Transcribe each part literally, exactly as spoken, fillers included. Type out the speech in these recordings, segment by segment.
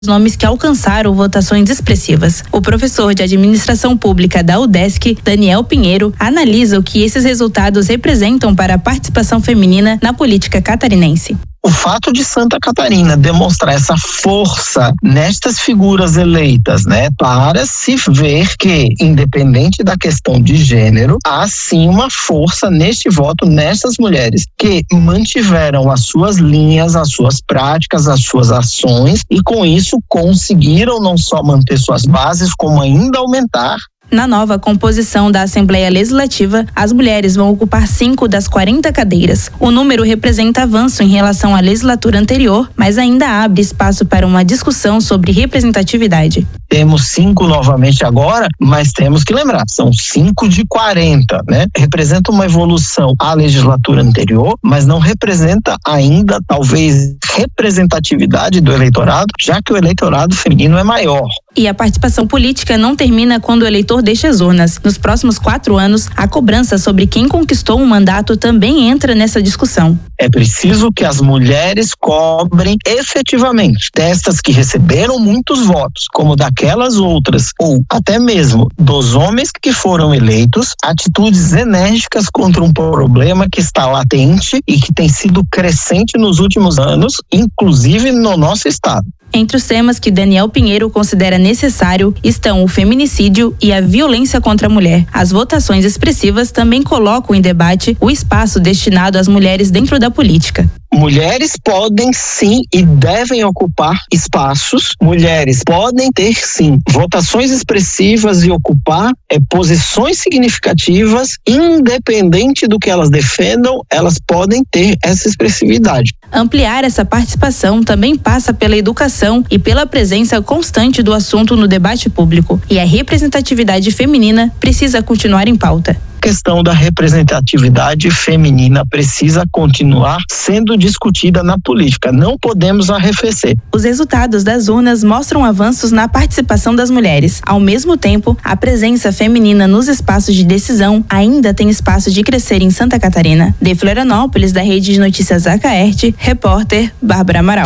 nomes que alcançaram votações expressivas. O professor de administração pública da UDESC, Daniel Pinheiro, analisa o que esses resultados representam para a participação feminina na política catarinense. O fato de Santa Catarina demonstrar essa força nestas figuras eleitas, né, para se ver que, independente da questão de gênero, há sim uma força neste voto nessas mulheres que mantiveram as suas linhas, as suas práticas, as suas ações e com isso conseguiram não só manter suas bases, como ainda aumentar. Na nova composição da Assembleia Legislativa, as mulheres vão ocupar cinco das quarenta cadeiras. O número representa avanço em relação à legislatura anterior, mas ainda abre espaço para uma discussão sobre representatividade. Temos cinco novamente agora, mas temos que lembrar, são cinco de quarenta, né? Representa uma evolução à legislatura anterior, mas não representa ainda, talvez, representatividade do eleitorado, já que o eleitorado feminino é maior. E a participação política não termina quando o eleitor deixa as urnas. Nos próximos quatro anos, a cobrança sobre quem conquistou um mandato também entra nessa discussão. É preciso que as mulheres cobrem efetivamente destas que receberam muitos votos, como daquelas outras, ou até mesmo dos homens que foram eleitos, atitudes enérgicas contra um problema que está latente e que tem sido crescente nos últimos anos, inclusive no nosso estado. Entre os temas que Daniel Pinheiro considera necessário estão o feminicídio e a violência contra a mulher. As votações expressivas também colocam em debate o espaço destinado às mulheres dentro da política. Mulheres podem sim e devem ocupar espaços, mulheres podem ter sim votações expressivas e ocupar é, posições significativas, independente do que elas defendam, elas podem ter essa expressividade. Ampliar essa participação também passa pela educação e pela presença constante do assunto no debate público. E a representatividade feminina precisa continuar em pauta. A questão da representatividade feminina precisa continuar sendo discutida na política. Não podemos arrefecer. Os resultados das urnas mostram avanços na participação das mulheres. Ao mesmo tempo, a presença feminina nos espaços de decisão ainda tem espaço de crescer em Santa Catarina. De Florianópolis, da Rede de Notícias Acaerte, repórter Bárbara Amaral.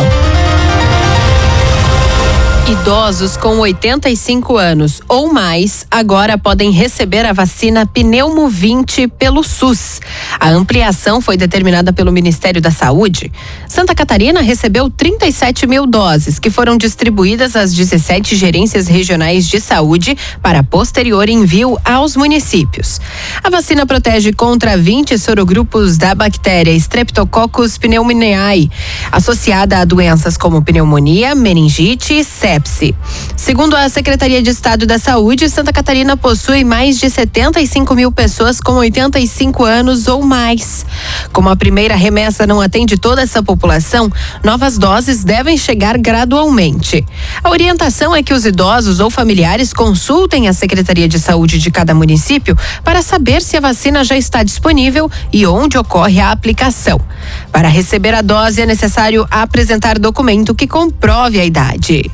Idosos com oitenta e cinco anos ou mais agora podem receber a vacina Pneumovinte pelo SUS. A ampliação foi determinada pelo Ministério da Saúde. Santa Catarina recebeu trinta e sete mil doses, que foram distribuídas às dezessete gerências regionais de saúde para posterior envio aos municípios. A vacina protege contra vinte sorogrupos da bactéria Streptococcus pneumoniae, associada a doenças como pneumonia, meningite e sepsis. Segundo a Secretaria de Estado da Saúde, Santa Catarina possui mais de setenta e cinco mil pessoas com oitenta e cinco anos ou mais. Como a primeira remessa não atende toda essa população, novas doses devem chegar gradualmente. A orientação é que os idosos ou familiares consultem a Secretaria de Saúde de cada município para saber se a vacina já está disponível e onde ocorre a aplicação. Para receber a dose é necessário apresentar documento que comprove a idade.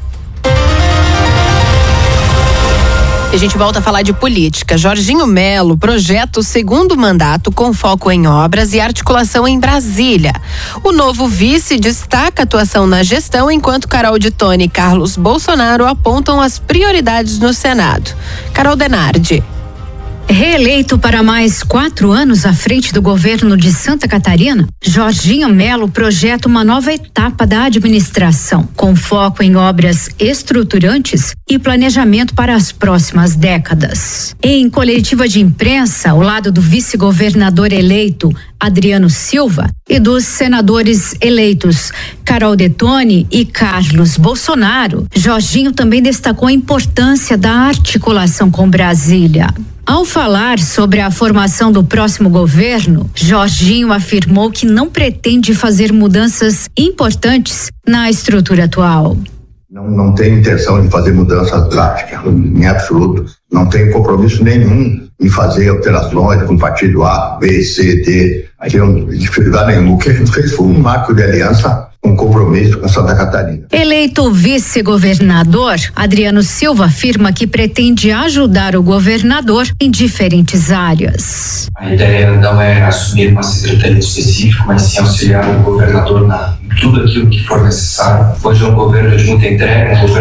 A gente volta a falar de política. Jorginho Melo projeta o segundo mandato com foco em obras e articulação em Brasília. O novo vice destaca a atuação na gestão, enquanto Carol Detoni e Carlos Bolsonaro apontam as prioridades no Senado. Carol Denardi. Reeleito para mais quatro anos à frente do governo de Santa Catarina, Jorginho Melo projeta uma nova etapa da administração, com foco em obras estruturantes e planejamento para as próximas décadas. Em coletiva de imprensa, ao lado do vice-governador eleito Adriano Silva e dos senadores eleitos Carol Detoni e Carlos Bolsonaro, Jorginho também destacou a importância da articulação com Brasília. Ao falar sobre a formação do próximo governo, Jorginho afirmou que não pretende fazer mudanças importantes na estrutura atual. Não, não tem intenção de fazer mudanças drásticas, em absoluto. Não tem compromisso nenhum em fazer alterações com partido A, B, C, D. Não tem dificuldade nenhuma. O que a gente fez foi um marco de aliança um compromisso com Santa Catarina. Eleito vice-governador, Adriano Silva afirma que pretende ajudar o governador em diferentes áreas. A ideia não é assumir uma secretaria específica, mas sim auxiliar o governador na tudo aquilo que for necessário. Hoje é um governo de muita entrega, um governo